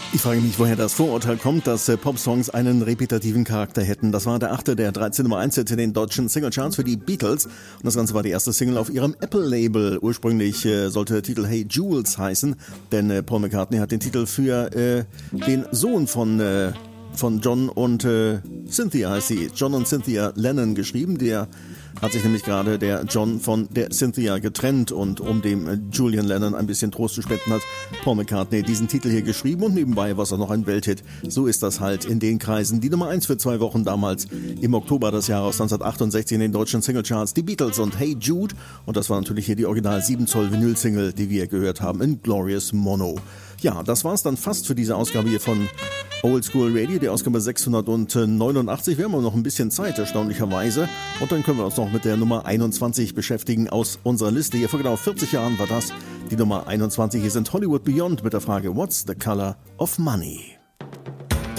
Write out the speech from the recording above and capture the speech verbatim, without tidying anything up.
Ich frage mich, woher das Vorurteil kommt, dass äh, Popsongs einen repetitiven Charakter hätten. Das war der achte der dreizehn Nummer eins Hits in den deutschen Singlecharts für die Beatles. Und das Ganze war die erste Single auf ihrem Apple-Label. Ursprünglich äh, sollte der Titel Hey Jules heißen, denn äh, Paul McCartney hat den Titel für äh, den Sohn von, äh, von John und äh, Cynthia, heißt sie, John und Cynthia Lennon geschrieben. Der hat sich nämlich gerade der John von der Cynthia getrennt und um dem Julian Lennon ein bisschen Trost zu spenden, hat Paul McCartney diesen Titel hier geschrieben und nebenbei war es auch noch ein Welthit. So ist das halt in den Kreisen. Die Nummer eins für zwei Wochen damals im Oktober des Jahres neunzehnhundertachtundsechzig in den deutschen Singlecharts, die Beatles und Hey Jude, und das war natürlich hier die Original sieben Zoll Vinyl-Single, die wir gehört haben in Glorious Mono. Ja, das war's dann fast für diese Ausgabe hier von Old School Radio, die Ausgabe sechshundertneunundachtzig. Wir haben auch noch ein bisschen Zeit, erstaunlicherweise. Und dann können wir uns noch mit der Nummer einundzwanzig beschäftigen aus unserer Liste. Hier vor genau vierzig Jahren war das die Nummer einundzwanzig. Hier sind Hollywood Beyond mit der Frage What's the color of money?